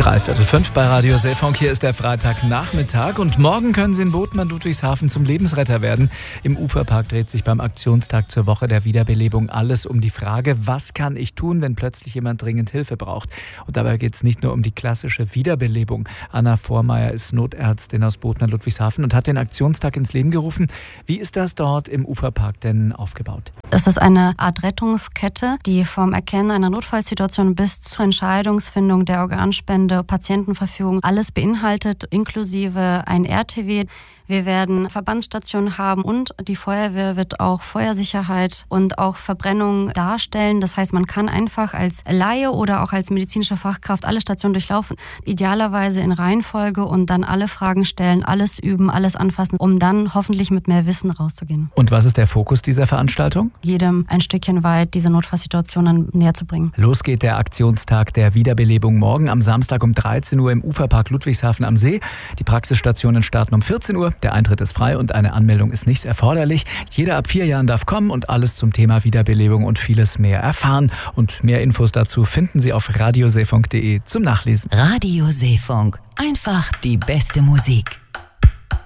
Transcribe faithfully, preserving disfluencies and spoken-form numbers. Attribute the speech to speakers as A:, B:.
A: Dreiviertel fünf bei Radio Seefunk. Hier ist der Freitagnachmittag und morgen können Sie in Bothmann-Ludwigshafen zum Lebensretter werden. Im Uferpark dreht sich beim Aktionstag zur Woche der Wiederbelebung alles um die Frage, was kann ich tun, wenn plötzlich jemand dringend Hilfe braucht. Und dabei geht es nicht nur um die klassische Wiederbelebung. Anna Vormeier ist Notärztin aus Bothmann-Ludwigshafen und hat den Aktionstag ins Leben gerufen. Wie ist das dort im Uferpark denn aufgebaut?
B: Das ist eine Art Rettungskette, die vom Erkennen einer Notfallsituation bis zur Entscheidungsfindung der Organspende, Patientenverfügung alles beinhaltet, inklusive ein R T W. Wir werden Verbandsstationen haben und die Feuerwehr wird auch Feuersicherheit und auch Verbrennung darstellen. Das heißt, man kann einfach als Laie oder auch als medizinische Fachkraft alle Stationen durchlaufen, idealerweise in Reihenfolge und dann alle Fragen stellen, alles üben, alles anfassen, um dann hoffentlich mit mehr Wissen rauszugehen.
A: Und was ist der Fokus dieser Veranstaltung?
B: Jedem ein Stückchen weit diese Notfallsituationen näher zu bringen.
A: Los geht der Aktionstag der Wiederbelebung morgen am Samstag um dreizehn Uhr im Uferpark Ludwigshafen am See. Die Praxisstationen starten um vierzehn Uhr. Der Eintritt ist frei und eine Anmeldung ist nicht erforderlich. Jeder ab vier Jahren darf kommen und alles zum Thema Wiederbelebung und vieles mehr erfahren. Und mehr Infos dazu finden Sie auf radioseefunk punkt de zum Nachlesen.
C: Radio Seefunk. Einfach die beste Musik.